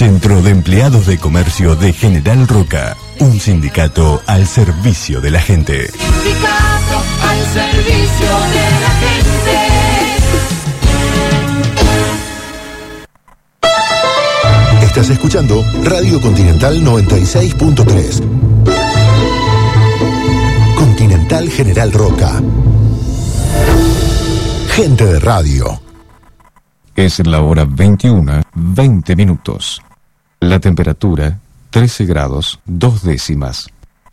Centro de Empleados de Comercio de General Roca. Un sindicato al servicio de la gente. Sindicato al servicio de la gente. Estás escuchando Radio Continental 96.3. Continental General Roca. Gente de radio. Es la hora 21:20. La temperatura 13 grados 2 décimas.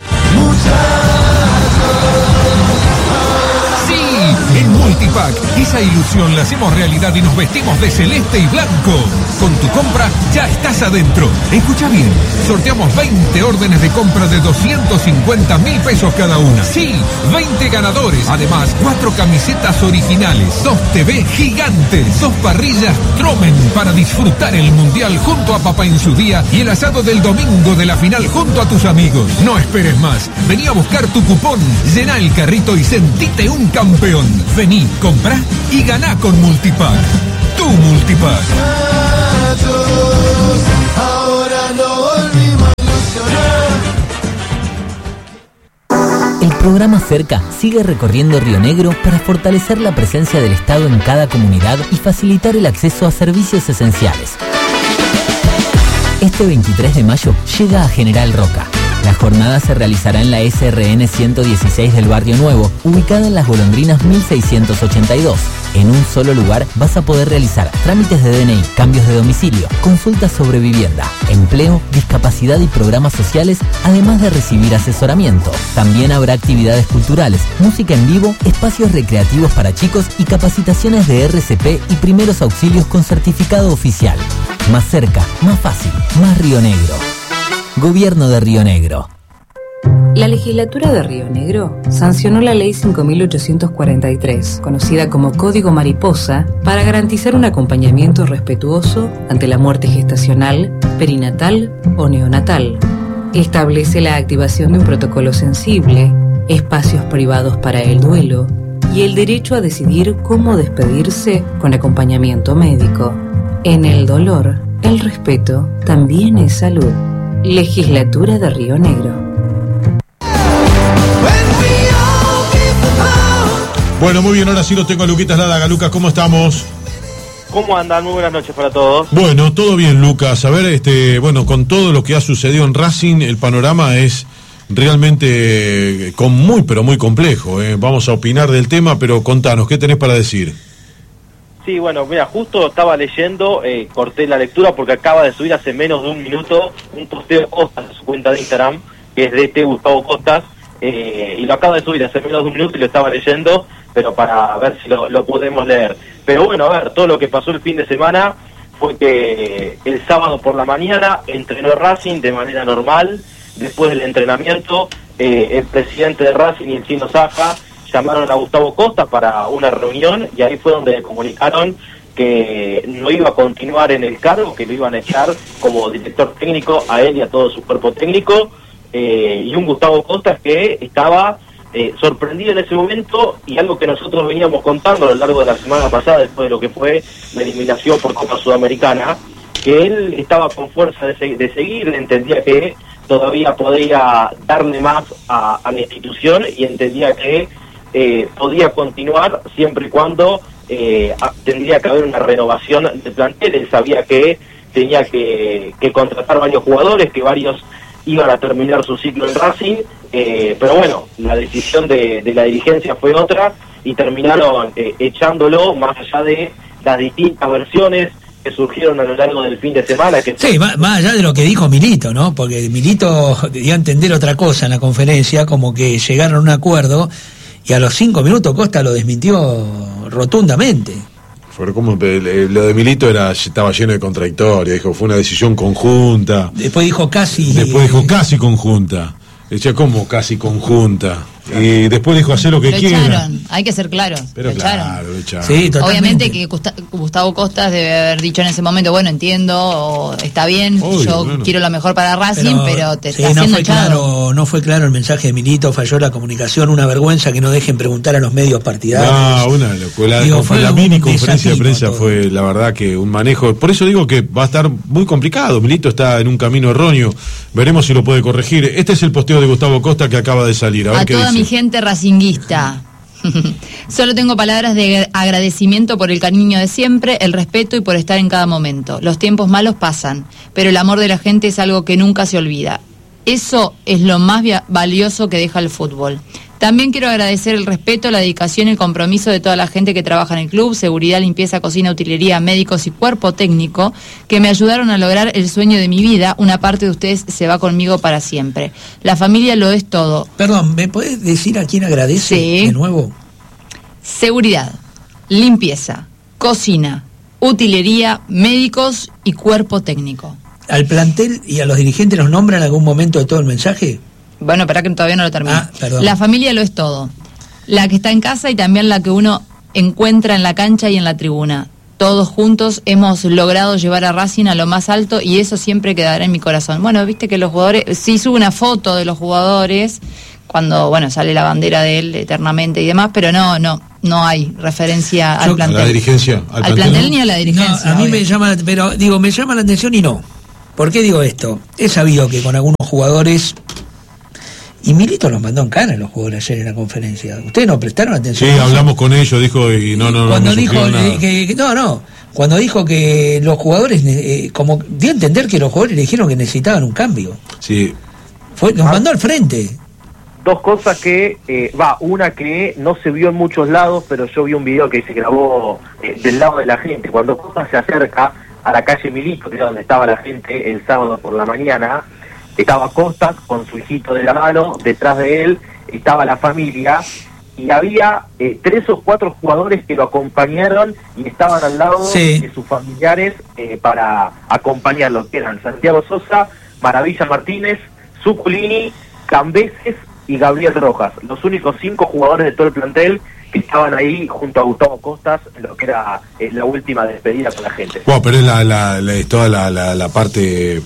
En Multipack, esa ilusión la hacemos realidad y nos vestimos de celeste y blanco. Con tu compra ya estás adentro. Escucha bien, sorteamos 20 órdenes de compra de 250.000 pesos cada una. Sí, 20 ganadores. Además, 4 camisetas originales, 2 TV gigantes, 2 parrillas Tromen para disfrutar el Mundial junto a papá en su día y el asado del domingo de la final junto a tus amigos. No esperes más. Vení a buscar tu cupón, llená el carrito y sentite un campeón. Vení, comprá y ganá con Multipack. Tu Multipack. El programa Cerca sigue recorriendo Río Negro para fortalecer la presencia del Estado en cada comunidad y facilitar el acceso a servicios esenciales. Este 23 de mayo llega a General Roca. La jornada se realizará en la SRN 116 del Barrio Nuevo, ubicada en Las Golondrinas 1682. En un solo lugar vas a poder realizar trámites de DNI, cambios de domicilio, consultas sobre vivienda, empleo, discapacidad y programas sociales, además de recibir asesoramiento. También habrá actividades culturales, música en vivo, espacios recreativos para chicos y capacitaciones de RCP y primeros auxilios con certificado oficial. Más cerca, más fácil, más Río Negro. Gobierno de Río Negro. La legislatura de Río Negro sancionó la Ley 5.843, conocida como Código Mariposa, para garantizar un acompañamiento respetuoso ante la muerte gestacional, perinatal o neonatal. Establece la activación de un protocolo sensible, espacios privados para el duelo y el derecho a decidir cómo despedirse con acompañamiento médico. En el dolor, el respeto también es salud. Legislatura de Río Negro. Bueno, muy bien, ahora sí lo tengo a Luquitas Ladaga. Lucas, ¿cómo estamos? ¿Cómo andan? Muy buenas noches para todos. Bueno, todo bien, Lucas. A ver, bueno, con todo lo que ha sucedido en Racing, el panorama es realmente muy, pero muy complejo. Vamos a opinar del tema, pero contanos, ¿qué tenés para decir? Sí, bueno, mira, justo estaba leyendo, corté la lectura porque acaba de subir hace menos de un minuto un posteo Costas a su cuenta de Instagram, que es de Gustavo Costas, y lo acaba de subir hace menos de un minuto y lo estaba leyendo, pero para ver si lo podemos leer. Pero bueno, a ver, todo lo que pasó el fin de semana fue que el sábado por la mañana entrenó Racing de manera normal. Después del entrenamiento, el presidente de Racing y el Chino Saja llamaron a Gustavo Costas para una reunión y ahí fue donde le comunicaron que no iba a continuar en el cargo, que lo iban a echar como director técnico a él y a todo su cuerpo técnico, y un Gustavo Costas que estaba sorprendido en ese momento, y algo que nosotros veníamos contando a lo largo de la semana pasada después de lo que fue la eliminación por Copa Sudamericana, que él estaba con fuerza de seguir, entendía que todavía podía darle más a la institución y entendía que podía continuar siempre y cuando tendría que haber una renovación de plantel. Él sabía que tenía que contratar varios jugadores, que varios iban a terminar su ciclo en Racing, pero bueno, la decisión de la dirigencia fue otra y terminaron echándolo, más allá de las distintas versiones que surgieron a lo largo del fin de semana. Que sí, más allá de lo que dijo Milito, ¿no? Porque Milito dio a entender otra cosa en la conferencia, como que llegaron a un acuerdo. Y a los 5 minutos Costa lo desmintió rotundamente. Fue como lo de Milito estaba lleno de contradictorias. Dijo, fue una decisión conjunta. Después dijo casi conjunta. Decía, ¿cómo casi conjunta? Y después dijo hacer lo que quiera. Echaron, hay que ser claros. Pero lo claro, lo echaron. Sí, totalmente. Obviamente que Gustavo Costas debe haber dicho en ese momento, bueno, entiendo, o está bien, Obvio, yo bueno. quiero lo mejor para Racing, pero te está no haciendo fue echado. no fue claro el mensaje de Milito, falló la comunicación, una vergüenza que no dejen preguntar a los medios partidarios. No, una locura. La mini conferencia de prensa todo. Fue, la verdad, que un manejo. Por eso digo que va a estar muy complicado. Milito está en un camino erróneo. Veremos si lo puede corregir. Este es el posteo de Gustavo Costa que acaba de salir. A ver qué toda dice. mi gente racinguista. Solo tengo palabras de agradecimiento por el cariño de siempre, el respeto y por estar en cada momento. Los tiempos malos pasan, pero el amor de la gente es algo que nunca se olvida. Eso es lo más valioso que deja el fútbol. También quiero agradecer el respeto, la dedicación y el compromiso de toda la gente que trabaja en el club, seguridad, limpieza, cocina, utilería, médicos y cuerpo técnico, que me ayudaron a lograr el sueño de mi vida. Una parte de ustedes se va conmigo para siempre. La familia lo es todo. Perdón, ¿me podés decir a quién agradece de nuevo? Seguridad, limpieza, cocina, utilería, médicos y cuerpo técnico. ¿Al plantel y a los dirigentes los nombran en algún momento de todo el mensaje? Bueno, espera que todavía no lo termino. Perdón. La familia lo es todo. La que está en casa y también la que uno encuentra en la cancha y en la tribuna. Todos juntos hemos logrado llevar a Racing a lo más alto y eso siempre quedará en mi corazón. Bueno, viste que los jugadores, sí sube una foto de los jugadores cuando, bueno, sale la bandera de él eternamente y demás, pero no hay referencia al plantel. ¿A la dirigencia? ¿Al plantel ni a la dirigencia? No, a mí me llama la atención y no. ¿Por qué digo esto? He sabido que con algunos jugadores... Y Milito los mandó en cara a los jugadores ayer en la conferencia. ¿Ustedes no prestaron atención? Sí, hablamos con ellos, dijo, y cuando dijo cuando dijo que los jugadores, como dio a entender que los jugadores le dijeron que necesitaban un cambio. Sí. Los mandó al frente. Dos cosas que, una que no se vio en muchos lados, pero yo vi un video que se grabó del lado de la gente. Cuando Costa se acerca a la calle Milito, que es donde estaba la gente el sábado por la mañana, estaba Costas con su hijito de la mano, detrás de él estaba la familia y había 3 o 4 jugadores que lo acompañaron y estaban al lado de sus familiares para acompañarlo, que eran Santiago Sosa, Maravilla Martínez, Zuculini, Cambeses y Gabriel Rojas, los únicos 5 jugadores de todo el plantel que estaban ahí junto a Gustavo Costas en lo que era la última despedida con la gente. Bueno, pero es toda la parte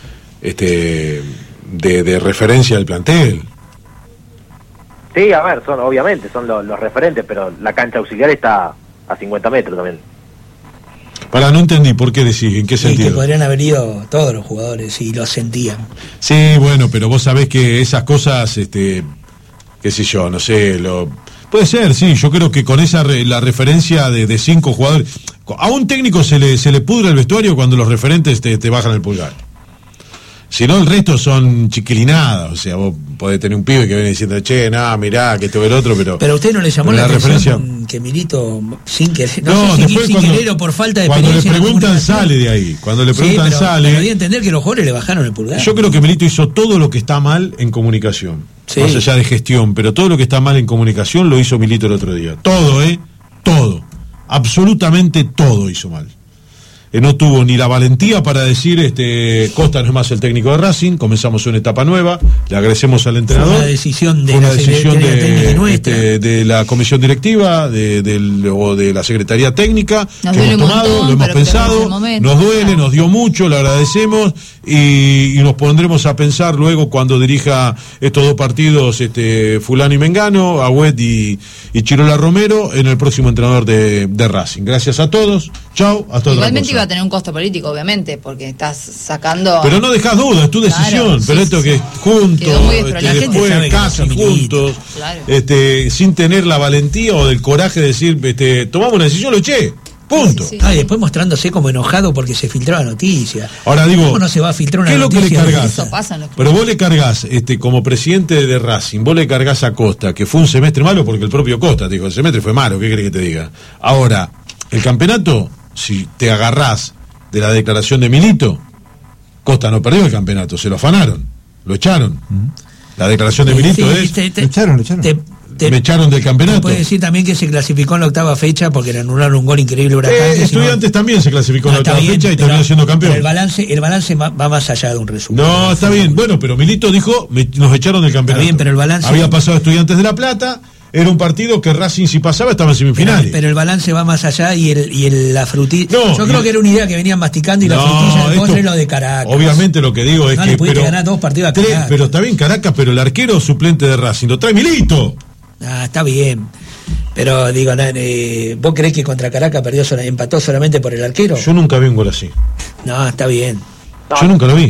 de referencia del plantel. Sí, a ver, obviamente son los referentes, pero la cancha auxiliar está a 50 metros también. No entendí, ¿por qué decís? ¿En qué sentido? Que podrían haber ido todos los jugadores y lo sentían. Sí, bueno, pero vos sabés que esas cosas, qué sé yo, no sé, puede ser, sí, yo creo que con la referencia de 5 jugadores, a un técnico se le pudre el vestuario cuando los referentes te bajan el pulgar. Si no, el resto son chiquilinadas. O sea, vos podés tener un pibe que viene diciendo, che, mirá, que esto ve el otro, pero... Pero a usted no le llamó la atención que Milito, sin querer, sin querer o por falta de experiencia... Cuando le preguntan, sale de ahí. Cuando le preguntan, sale... Pero di a entender que los jugadores le bajaron el pulgar. Yo creo que Milito hizo todo lo que está mal en comunicación. Sí. Más allá de gestión, pero todo lo que está mal en comunicación lo hizo Milito el otro día. Todo, todo. Absolutamente todo hizo mal. No tuvo ni la valentía para decir Costa no es más el técnico de Racing, comenzamos una etapa nueva, le agradecemos al entrenador. Fue una decisión de la comisión directiva o de la Secretaría Técnica, que hemos tomado, lo hemos pensado, nos duele, nos dio mucho, le agradecemos y nos pondremos a pensar luego cuando dirija estos 2 partidos Fulano y Mengano, Agüet y Chirola Romero, en el próximo entrenador de Racing. Gracias a todos, chau, hasta otra cosa. Iba a tener un costo político, obviamente, porque estás sacando... Pero no dejas duda, es tu decisión, pero esto que juntos, después casi juntos, sin tener la valentía o del coraje de decir, tomamos una decisión, lo eché, punto. Y después mostrándose como enojado porque se filtró la noticia. Ahora digo, ¿cómo no se va a filtrar una noticia? ¿Qué es lo que le cargas? Eso pasa en los... Pero vos le cargas, como presidente de Racing, vos le cargas a Costa, que fue un semestre malo porque el propio Costa dijo, el semestre fue malo, ¿qué querés que te diga? Ahora, el campeonato... Si te agarrás de la declaración de Milito, Costa no perdió el campeonato, se lo afanaron, lo echaron. La declaración de Milito es... Lo echaron. me echaron del campeonato. Puede decir también que se clasificó en la octava fecha porque le anularon un gol increíble a Huracán. Estudiantes también se clasificó en la octava fecha y terminó siendo campeón. Pero el balance va más allá de un resultado. No, está bien. Bueno, pero Milito dijo, nos echaron del campeonato. Está bien, pero el balance... Había pasado Estudiantes de La Plata, era un partido que Racing si pasaba estaba en semifinales. Pero el balance va más allá y la frutilla... Yo creo que era una idea que venían masticando y la frutilla del postre es lo de Caracas. Obviamente lo que digo es no que... le pudiste ganar 2 partidos a Caracas. Pero está bien Caracas, pero el arquero suplente de Racing lo trae Milito. Está bien. Pero digo, ¿vos creés que contra Caracas empató solamente por el arquero? Yo nunca vi un gol así. No, está bien. Yo nunca lo vi.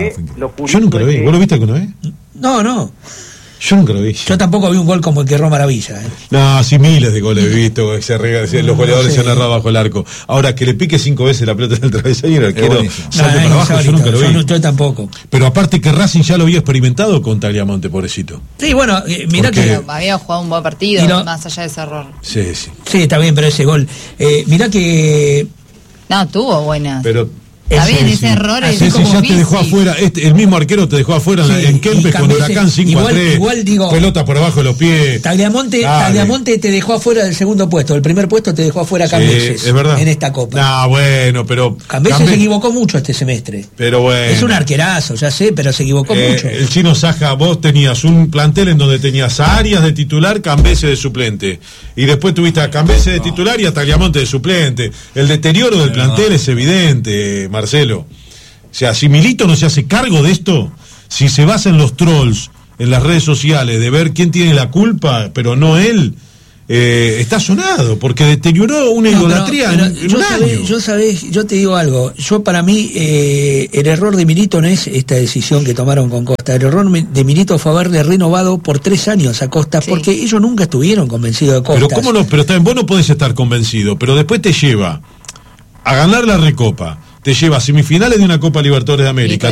Yo nunca lo vi. ¿Vos lo viste alguna vez? No. Yo nunca lo vi. Yo tampoco vi un gol como el que erró Maravilla. No, sí, miles de goles he visto. Los goleadores se han errado bajo el arco. Ahora, que le pique 5 veces la pelota en el travesaño y el arquero salte para abajo, yo nunca lo vi. Yo tampoco. Pero aparte que Racing ya lo había experimentado con Tagliamonte, pobrecito. Sí, bueno, mirá que... había jugado un buen partido, más allá de ese error. Sí. Sí, está bien, pero ese gol... mirá que... No, tuvo buenas. Pero... Está bien, ese error es como ya te dejó afuera, el mismo arquero te dejó afuera en Kempes con Huracán 5-3, igual digo, pelota por abajo de los pies. Tagliamonte te dejó afuera del segundo puesto, el primer puesto te dejó afuera Cambeses, es verdad. En esta Copa. No, bueno, pero... Cambeses se equivocó mucho este semestre. Pero bueno. Es un arquerazo, ya sé, pero se equivocó mucho. El Chino Saja, vos tenías un plantel en donde tenías a Arias de titular, Cambeses de suplente. Y después tuviste a Cambeses de titular y a Tagliamonte de suplente. El deterioro del plantel es evidente, Marcelo. O sea, si Milito no se hace cargo de esto, si se basa en los trolls, en las redes sociales, de ver quién tiene la culpa, pero no él, está sonado, porque deterioró una idolatría en un año. Yo te digo algo, para mí el error de Milito no es esta decisión que tomaron con Costa, el error de Milito fue haberle renovado por 3 años a Costa, porque ellos nunca estuvieron convencidos de Costa. Pero cómo no, pero también vos no podés estar convencido, pero después te lleva a ganar la Recopa, te lleva a semifinales de una Copa Libertadores de América,